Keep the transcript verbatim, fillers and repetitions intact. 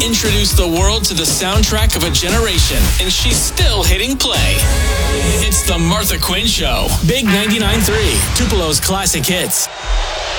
introduced the world to the soundtrack of a generation, and she's still hitting play. It's the Martha Quinn Show. Big ninety-nine point three, Tupelo's classic hits.